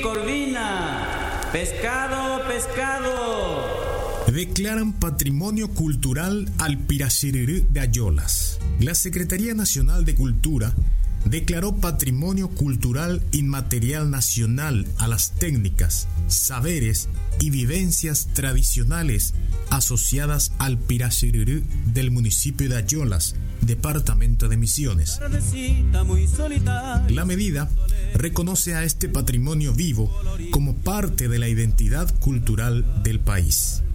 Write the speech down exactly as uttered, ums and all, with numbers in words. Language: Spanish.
Corvina, pescado, pescado. Declaran patrimonio cultural al Piraciriri de Ayolas. La Secretaría Nacional de Cultura declaró patrimonio cultural inmaterial nacional a las técnicas, saberes y vivencias tradicionales asociadas al Piraciriri del municipio de Ayolas, departamento de Misiones. La medida reconoce a este patrimonio vivo como parte de la identidad cultural del país.